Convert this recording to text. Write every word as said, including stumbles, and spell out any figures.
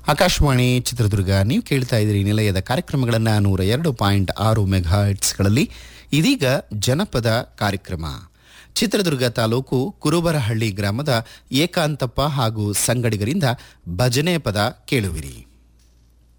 ಆಕಾಶವಾಣಿ ಚಿತ್ರದುರ್ಗ. ನೀವು ಕೇಳ್ತಾ ಇದ್ದೀರಿ ನಿಲಯದ ಕಾರ್ಯಕ್ರಮಗಳನ್ನು ನೂರ ಎರಡು ಪಾಯಿಂಟ್ ಆರು ಮೆಗಾಹರ್ಟ್ಸ್ಗಳಲ್ಲಿ. ಇದೀಗ ಜನಪದ ಕಾರ್ಯಕ್ರಮ. ಚಿತ್ರದುರ್ಗ ತಾಲೂಕು ಕುರುಬರಹಳ್ಳಿ ಗ್ರಾಮದ ಏಕಾಂತಪ್ಪ ಹಾಗೂ ಸಂಗಡಿಗರಿಂದ ಭಜನೆ ಪದ ಕೇಳುವಿರಿ.